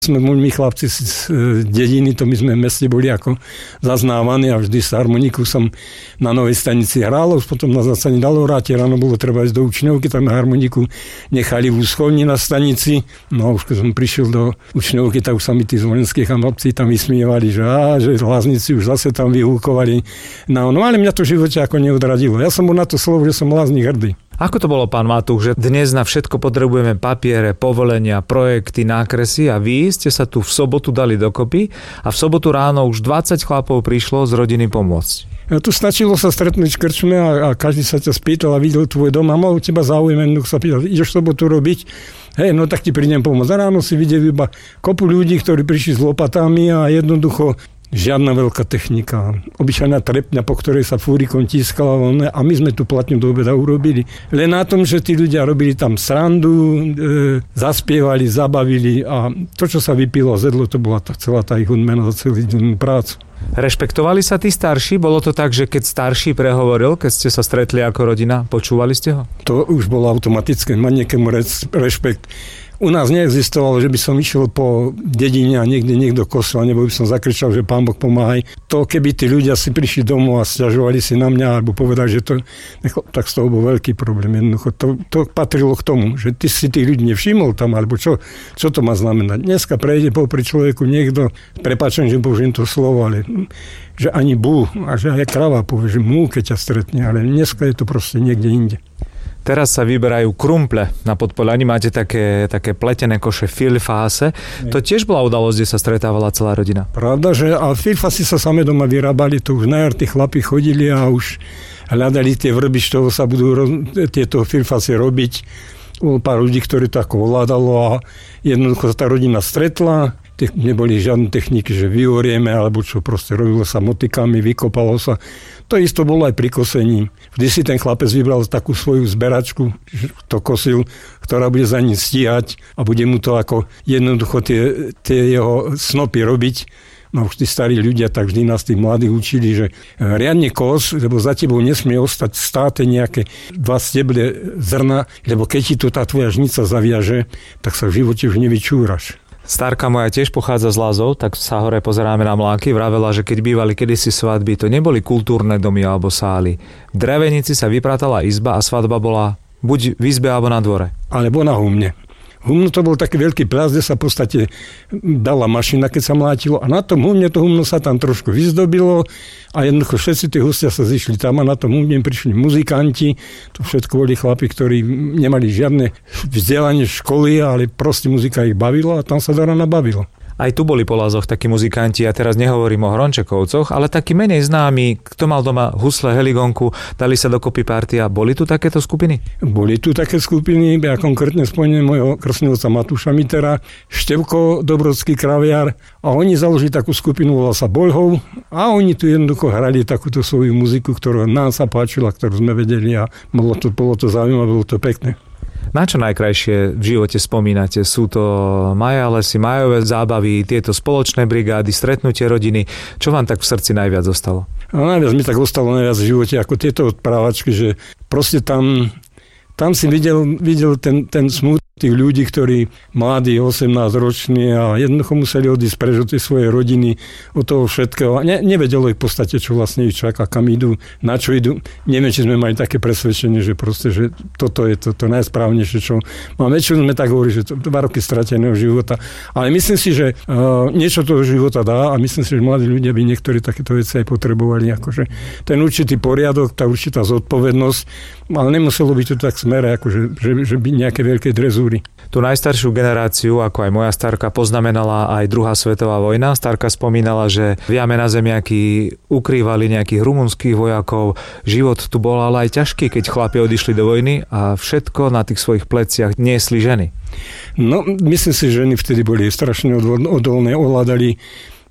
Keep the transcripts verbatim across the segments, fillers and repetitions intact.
Sme my chlapci z dediny, to my sme v meste boli ako zaznávaní a vždy sa harmoniku som na Novej stanici hral, potom na zastane dalo vráti, ráno bolo treba ísť do učňovky, tam harmoniku nechali v úschovni na stanici. No už keď som prišiel do učňovky, tak už sa mi tí zvolenských chlapci tam vysmievali, že, á, že hlásnici už zase tam vyhúkovali. No, no ale mňa to v živote ako neodradilo. Ja som bol na to slovo, že som hlásnik hrdý. Ako to bolo, pán Matúch, že dnes na všetko potrebujeme papiere, povolenia, projekty, nákresy a vy ste sa tu v sobotu dali dokopy a v sobotu ráno už dvadsať chlapov prišlo z rodiny pomôcť. Ja tu stačilo sa stretnúť v krčme a, a každý sa ťa spýtal a videl tvoj dom a mal u teba záujem, jednoducho sa pýtal, ideš v sobotu robiť? Hej, no tak ti prídem pomôcť. A ráno si videl iba kopu ľudí, ktorí prišli s lopatami a jednoducho žiadna veľká technika. Obyčajná trepňa, po ktorej sa fúrikom tískala a my sme tu platňu do obeda urobili. Len na tom, že tí ľudia robili tam srandu, e, zaspievali, zabavili a to, čo sa vypilo a zedlo, to bola tá, celá tá ich odmena za celú dennú prácu. Rešpektovali sa tí starší? Bolo to tak, že keď starší prehovoril, keď ste sa stretli ako rodina, počúvali ste ho? To už bolo automatické, mať niekému rešpekt. U nás neexistovalo, že by som išiel po dedine a niekde niekto kosol, nebo by som zakričal, že Pán Boh pomáhaj. To, keby tí ľudia si prišli domov a sťažovali si na mňa, alebo povedali, že to, tak z toho bol veľký problém. Jednoducho, to, to patrilo k tomu, že ty si tých ľudí nevšimol tam, alebo čo, čo to má znamenať. Dneska prejde popri človeku niekto, prepáčam, že použijem to slovo, ale že ani bú, a že aj krava povie, že mú, keď ťa stretne, ale dneska je to proste niekde inde. Teraz sa vyberajú krumple na Podpolaní, máte také, také pletené koše filfáse. To tiež bola udalosť, kde sa stretávala celá rodina. Pravda, že a filfásy sa same doma vyrábali, to už na jar tí chlapi chodili a už hľadali tie vrby, z toho sa budú roz, tieto filfásy robiť. Bolo pár ľudí, ktorí to ako ovládalo a jednoducho sa tá rodina stretla. Neboli žiadne techniky, že vyorieme, alebo čo proste robilo sa motikami, vykopalo sa. To isto bolo aj pri kosení. Vždy si ten chlapec vybral takú svoju zberačku, to kosil, ktorá bude za ním stíhať a bude mu to ako jednoducho tie, tie jeho snopy robiť. No už tí starí ľudia, tak vždy nás tí mladí učili, že riadne kos, lebo za tebou nesmie ostať státe nejaké dva steble zrna, lebo keď ti to tá tvoja žnica zaviaže, tak sa v živote už nevyčúraš. Starka moja tiež pochádza z Lazov, tak sa hore pozeráme na Mláky. Vravela, že keď bývali kedysi svadby, to neboli kultúrne domy alebo sály. V drevenici sa vypratala izba a svadba bola buď v izbe alebo na dvore. Alebo na humne. Humno to bol taký veľký pľaz, kde sa v podstate dala mašina, keď sa mlátilo a na tom humne to humno sa tam trošku vyzdobilo a jednoducho všetci tí hostia sa zišli tam a na tom humne prišli muzikanti, to všetko boli chlapi, ktorí nemali žiadne vzdelanie školy, ale proste muzika ich bavila a tam sa do rána bavilo. Aj tu boli po Lázoch takí muzikanti, ja teraz nehovorím o Hrončekovcoch, ale takí menej známi, kto mal doma husle, heligonku, dali sa dokopy partia. Boli tu takéto skupiny? Boli tu také skupiny, ja konkrétne spomínam môjho krstného otca Matúša Mitera, Števko Dobrodský kraviar a oni založili takú skupinu, volala sa Boľhov a oni tu jednoducho hrali takúto svoju muziku, ktorá nám sa páčila, ktorú sme vedeli a bolo to, bolo to zaujímavé, bolo to pekné. Na čo najkrajšie v živote spomínate? Sú to majálesy, majové zábavy, tieto spoločné brigády, stretnutie rodiny. Čo vám tak v srdci najviac zostalo? No, najviac mi tak ostalo najviac v živote ako tieto odprávačky, že proste tam, tam si videl, videl ten, ten smut tých ľudí, ktorí mladí, osemnásťroční a jednoducho museli odísť preč od tej svojej rodiny, od toho všetkého. A ne, nevedelo ich v podstate, čo vlastne ich čaká, kam idú, na čo idú. Neviem, či sme mali také presvedčenie, že proste, že toto je to, to najsprávnejšie, čo máme. Väčšinou sme tak hovorili, že to dva roky strateného života. Ale myslím si, že uh, niečo toho života dá a myslím si, že mladí ľudia by niektorí takéto veci aj potrebovali. Akože ten určitý poriadok, tá určitá zodpovednosť, ale nemuselo byť to tak smere, akože, že, že by nejaké veľké drezúry. Tú najstaršiu generáciu, ako aj moja starka, poznamenala aj druhá svetová vojna. Starka spomínala, že v jame na zemiaky ukrývali nejakých rumunských vojakov. Život tu bol ale aj ťažký, keď chlapi odišli do vojny a všetko na tých svojich pleciach niesli ženy. No, myslím si, že ženy vtedy boli strašne odolné, ovládali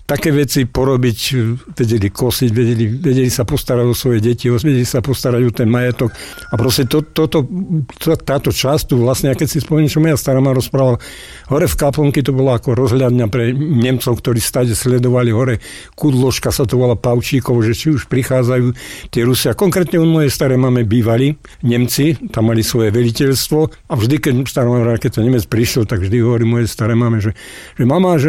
také veci porobiť, vedeli kosiť, vedeli, vedeli sa postarať o svoje deti, vedeli sa postarať o ten majetok. A proste to, toto, to, táto časť, tu vlastne, keď si spomeniem, čo moja stará ma rozprávala, hore v Kaplnky to bola ako rozhľadňa pre Nemcov, ktorí stade sledovali hore Kudložka, sa to volá Pavčíkovo, že či už prichádzajú tie Rusi. A konkrétne u mojej staré máme bývali Nemci, tam mali svoje veliteľstvo a vždy, keď stará mama, keď to Nemec prišiel, tak vždy hovorí moje staré mame, že, že mama, že